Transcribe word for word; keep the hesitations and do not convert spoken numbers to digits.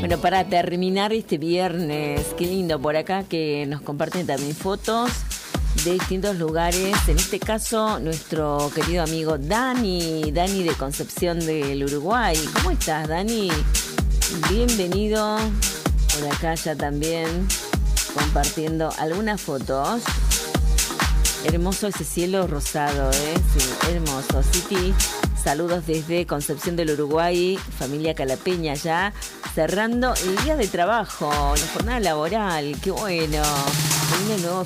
Bueno, para terminar este viernes, qué lindo por acá que nos comparten también fotos de distintos lugares. En este caso, nuestro querido amigo Dani, Dani de Concepción del Uruguay. ¿Cómo estás, Dani? Bienvenido. Por acá ya también compartiendo algunas fotos. Hermoso ese cielo rosado, ¿eh? Sí, hermoso. City, saludos desde Concepción del Uruguay, familia calapeña ya, cerrando el día de trabajo, la jornada laboral, qué bueno. Viene el nuevo